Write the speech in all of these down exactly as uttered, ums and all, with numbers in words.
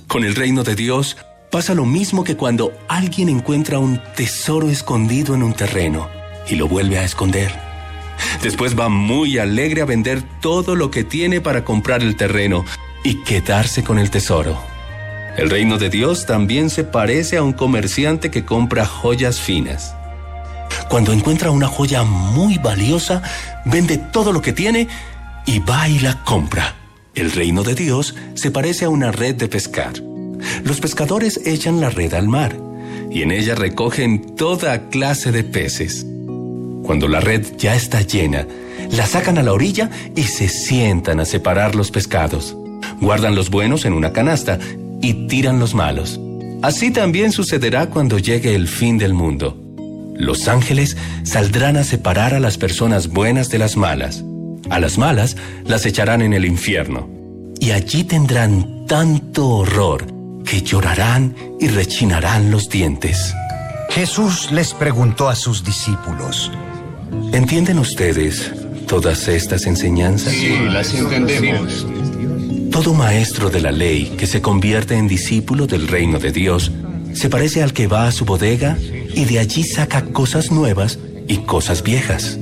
Con el reino de Dios pasa lo mismo que cuando alguien encuentra un tesoro escondido en un terreno y lo vuelve a esconder. Después va muy alegre a vender todo lo que tiene para comprar el terreno y quedarse con el tesoro. El reino de Dios también se parece a un comerciante que compra joyas finas. Cuando encuentra una joya muy valiosa, vende todo lo que tiene y va y la compra. El reino de Dios se parece a una red de pescar. Los pescadores echan la red al mar y en ella recogen toda clase de peces. Cuando la red ya está llena, la sacan a la orilla y se sientan a separar los pescados. Guardan los buenos en una canasta y tiran los malos. Así también sucederá cuando llegue el fin del mundo. Los ángeles saldrán a separar a las personas buenas de las malas. A las malas las echarán en el infierno. Y allí tendrán tanto horror que llorarán y rechinarán los dientes. Jesús les preguntó a sus discípulos: ¿entienden ustedes todas estas enseñanzas? Sí, las entendemos. Todo maestro de la ley que se convierte en discípulo del reino de Dios se parece al que va a su bodega y de allí saca cosas nuevas y cosas viejas.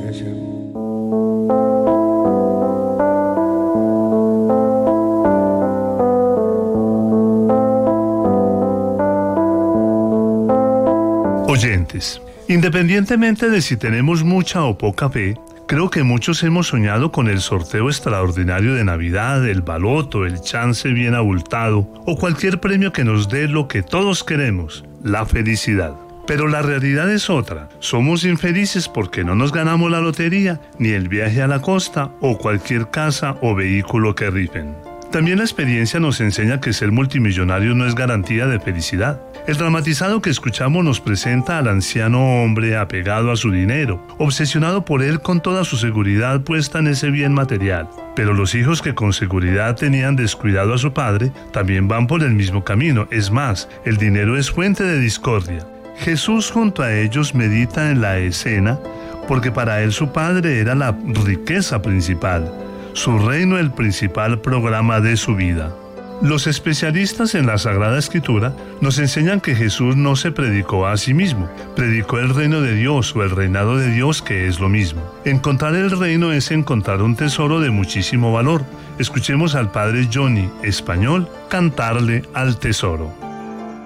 Oyentes, independientemente de si tenemos mucha o poca fe, creo que muchos hemos soñado con el sorteo extraordinario de Navidad, el baloto, el chance bien abultado o cualquier premio que nos dé lo que todos queremos, la felicidad. Pero la realidad es otra. Somos infelices porque no nos ganamos la lotería, ni el viaje a la costa o cualquier casa o vehículo que rifen. También la experiencia nos enseña que ser multimillonario no es garantía de felicidad. El dramatizado que escuchamos nos presenta al anciano hombre apegado a su dinero, obsesionado por él con toda su seguridad puesta en ese bien material. Pero los hijos que con seguridad tenían descuidado a su padre también van por el mismo camino. Es más, el dinero es fuente de discordia. Jesús junto a ellos medita en la escena porque para él su padre era la riqueza principal, su reino el principal programa de su vida. Los especialistas en la Sagrada Escritura nos enseñan que Jesús no se predicó a sí mismo, predicó el reino de Dios o el reinado de Dios, que es lo mismo. Encontrar el reino es encontrar un tesoro de muchísimo valor. Escuchemos al padre Johnny, español, cantarle al tesoro.